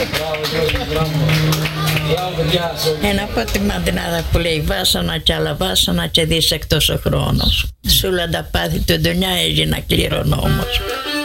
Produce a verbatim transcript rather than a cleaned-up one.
Ένα από τη μαντινάδα που λέει βάσανα κι άλλα βάσανα και δίσεκτος ο χρόνος. Σ' όλα τα πάθη του ντονιά έγινα κληρονόμος.